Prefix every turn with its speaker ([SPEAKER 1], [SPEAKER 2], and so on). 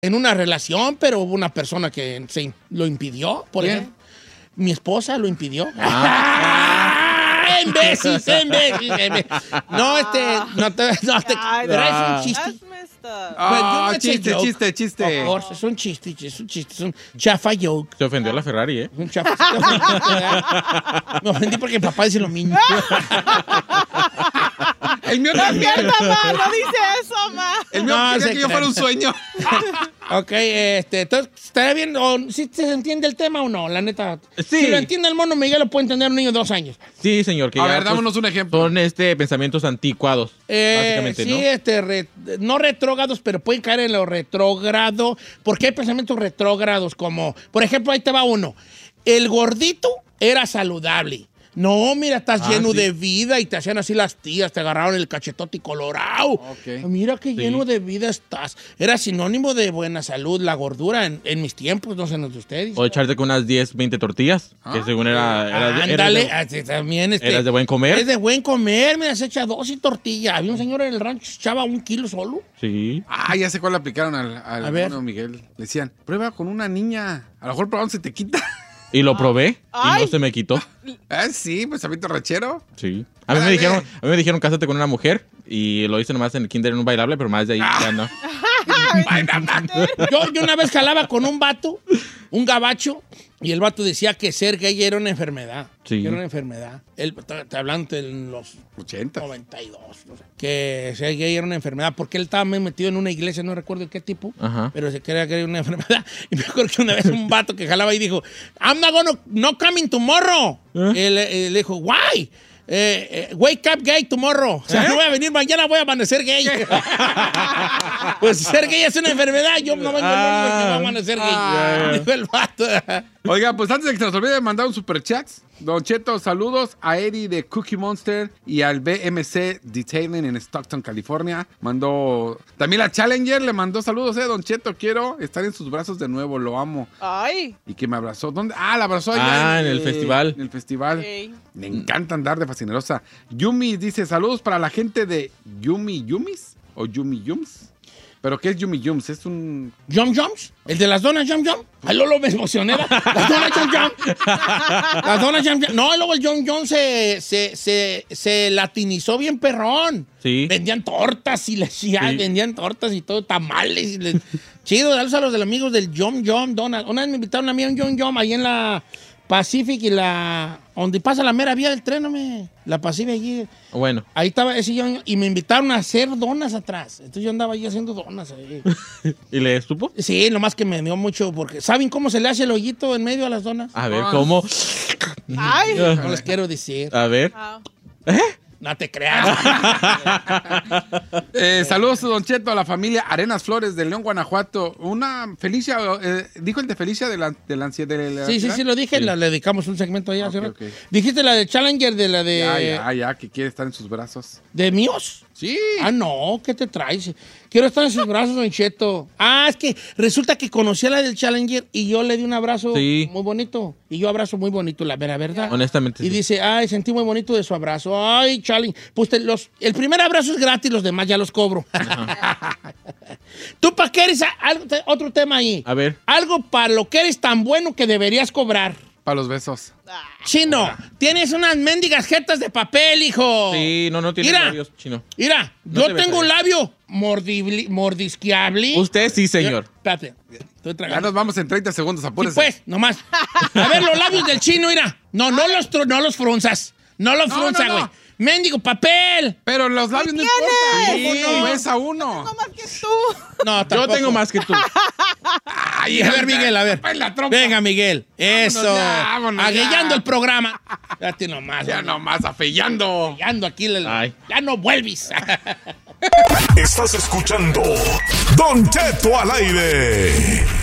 [SPEAKER 1] en una relación, pero hubo una persona que lo impidió, por ejemplo. Mi esposa lo impidió. ¡Imbécil! No, pero es un chiste.
[SPEAKER 2] Chiste.
[SPEAKER 1] Of course, es un chiste, es un chafa joke.
[SPEAKER 3] Se ofendió la Ferrari, ¿eh?
[SPEAKER 1] Un chafa. Me ofendí porque mi papá dice lo mismo.
[SPEAKER 2] El mío
[SPEAKER 4] No
[SPEAKER 2] también.
[SPEAKER 4] es cierto, ma, no dice eso, ma.
[SPEAKER 2] El mío
[SPEAKER 1] No,
[SPEAKER 2] quería
[SPEAKER 1] se
[SPEAKER 2] que yo fuera un sueño.
[SPEAKER 1] Ok, entonces, ¿estaría bien? ¿Si se entiende el tema o no? La neta.
[SPEAKER 3] Sí.
[SPEAKER 1] Si lo entiende el mono Miguel, lo puede entender un niño de 2 años.
[SPEAKER 3] Sí, señor. Que
[SPEAKER 2] A
[SPEAKER 3] ya,
[SPEAKER 2] ver, dámonos un ejemplo.
[SPEAKER 3] Son pensamientos anticuados, básicamente,
[SPEAKER 1] sí,
[SPEAKER 3] ¿no?
[SPEAKER 1] no retrógrados, pero pueden caer en lo retrógrado, porque hay pensamientos retrógrados como, por ejemplo, ahí te va uno. El gordito era saludable. No, mira, estás lleno de vida y te hacían así las tías, te agarraron el cachetote colorado.
[SPEAKER 2] Ok.
[SPEAKER 1] Mira qué lleno de vida estás. Era sinónimo de buena salud, la gordura en mis tiempos, no sé en los de ustedes.
[SPEAKER 3] O echarte con unas 10, 20 tortillas, que según
[SPEAKER 1] Ándale, también
[SPEAKER 3] eras de buen comer.
[SPEAKER 1] Es de buen comer, mira, se echa 2 y tortilla. Había un señor en el rancho que echaba 1 kilo solo.
[SPEAKER 3] Sí.
[SPEAKER 2] Ya sé cuál le aplicaron al
[SPEAKER 1] A ver.
[SPEAKER 2] mono Miguel. Le decían, prueba con una niña. A lo mejor probando se te quita.
[SPEAKER 3] Y lo probé y no se me quitó.
[SPEAKER 2] Sí, pues sabito rachero.
[SPEAKER 3] Sí. A mí me dijeron cásate con una mujer y lo hice nomás en el kinder en un bailable, pero más de ahí ya no.
[SPEAKER 1] Yo una vez jalaba con un vato, un gabacho, y el vato decía que ser gay era una enfermedad.
[SPEAKER 3] Sí.
[SPEAKER 1] Que era una enfermedad. Él, hablando en los
[SPEAKER 2] 80.
[SPEAKER 1] 92, no sé, que ser gay era una enfermedad, porque él estaba metido en una iglesia, no recuerdo qué tipo,
[SPEAKER 3] Ajá.
[SPEAKER 1] pero se creía que era una enfermedad. Y me acuerdo que una vez un vato que jalaba y dijo, I'm not gonna, no coming tomorrow. Él dijo, why? Wake up gay tomorrow. O sea, no voy a venir mañana, voy a amanecer gay. Pues ser gay es una enfermedad. Yo no vengo el único que va a amanecer gay. Dijo el vato.
[SPEAKER 2] Oiga, pues antes de que se nos olvide de mandar un superchat, Don Cheto, saludos a Eddie de Cookie Monster y al BMC Detailing en Stockton, California. Mandó también la Challenger, le mandó saludos, Don Cheto, quiero estar en sus brazos de nuevo, lo amo.
[SPEAKER 4] Ay.
[SPEAKER 2] Y que me abrazó. ¿Dónde? La abrazó allá
[SPEAKER 3] en el festival.
[SPEAKER 2] En el festival.
[SPEAKER 4] Okay.
[SPEAKER 2] Me encanta andar de fascinerosa. Yumi dice, saludos para la gente de Yumi Yumis o Yumi Yums. ¿Pero qué es Yumi Yums? Es un...
[SPEAKER 1] ¿Jump Jumps? ¿El de las donas Jump Jump? Ay, Lolo, me emocioné. Las donas Jump Jump. Las donas Jump Jump. No, luego el Jump Jump se latinizó bien perrón.
[SPEAKER 3] Sí.
[SPEAKER 1] Vendían tortas y vendían tortas y todo, tamales. Chido, dalos a los amigos del Jump Jump Donas. Una vez me invitaron a mí a un Jump Jump ahí en la Pacific y donde pasa la mera vía del tren, la Pacific allí.
[SPEAKER 3] Bueno.
[SPEAKER 1] Ahí estaba ese Jump y me invitaron a hacer donas atrás. Entonces yo andaba ahí haciendo donas ahí.
[SPEAKER 3] ¿Y le supo?
[SPEAKER 1] Sí, nomás que me dio mucho porque ¿saben cómo se le hace el hoyito en medio a las donas?
[SPEAKER 3] A ver, ¿cómo?
[SPEAKER 4] Ay.
[SPEAKER 1] No les quiero decir.
[SPEAKER 3] A ver.
[SPEAKER 1] No te creas.
[SPEAKER 2] Saludos, Don Cheto, a la familia Arenas Flores de León, Guanajuato. Una Felicia, dijo el de Felicia de la ansiedad.
[SPEAKER 1] Sí, lo dije.
[SPEAKER 3] Sí.
[SPEAKER 1] Le dedicamos un segmento allá.
[SPEAKER 2] Ok.
[SPEAKER 1] Dijiste la de Challenger, de la de...
[SPEAKER 2] Ya, que quiere estar en sus brazos.
[SPEAKER 1] ¿De míos?
[SPEAKER 2] Sí.
[SPEAKER 1] No, ¿qué te traes? Quiero estar en sus brazos, Don Cheto. Es que resulta que conocí a la del Challenger y yo le di un abrazo muy bonito. Y yo abrazo muy bonito, la mera verdad.
[SPEAKER 3] Honestamente,
[SPEAKER 1] Y dice, sentí muy bonito de su abrazo. Ay, Challenger. Pues el primer abrazo es gratis, los demás ya los cobro. ¿Tú para qué eres? Otro tema ahí.
[SPEAKER 3] A ver.
[SPEAKER 1] Algo para lo que eres tan bueno que deberías cobrar.
[SPEAKER 2] Para los besos.
[SPEAKER 1] Chino, tienes unas mendigas jetas de papel, hijo.
[SPEAKER 3] Sí, no tiene
[SPEAKER 1] Mira.
[SPEAKER 3] labios, Chino.
[SPEAKER 1] Mira,
[SPEAKER 3] No
[SPEAKER 1] yo
[SPEAKER 3] te ves
[SPEAKER 1] tengo un
[SPEAKER 3] bien.
[SPEAKER 1] labio mordisqueable.
[SPEAKER 3] Usted sí, señor.
[SPEAKER 1] Espérate, estoy
[SPEAKER 2] Ya
[SPEAKER 1] tragando.
[SPEAKER 2] nos vamos en 30 segundos,
[SPEAKER 1] Sí,
[SPEAKER 2] apúrese.
[SPEAKER 1] pues, nomás. A ver, los labios del chino, mira. No los frunzas. No los frunzas, güey.
[SPEAKER 2] no.
[SPEAKER 1] Mendigo papel.
[SPEAKER 2] Pero los labios no
[SPEAKER 4] tienes?
[SPEAKER 2] importa. ¿Cómo no? Besa uno.
[SPEAKER 4] No más que tú.
[SPEAKER 1] No,
[SPEAKER 3] Yo
[SPEAKER 1] tampoco.
[SPEAKER 3] tengo más que tú.
[SPEAKER 2] Ay,
[SPEAKER 1] A ver, Miguel, a ver.
[SPEAKER 2] en la trompa.
[SPEAKER 1] Venga, Miguel. Eso.
[SPEAKER 2] vámonos
[SPEAKER 1] Aguillando
[SPEAKER 2] ya.
[SPEAKER 1] el programa. Date nomás.
[SPEAKER 2] Ya
[SPEAKER 1] hombre.
[SPEAKER 2] nomás, afellando.
[SPEAKER 1] Aguillando aquí.
[SPEAKER 3] Ay.
[SPEAKER 1] Ya no vuelves.
[SPEAKER 5] Estás escuchando Don Cheto al aire.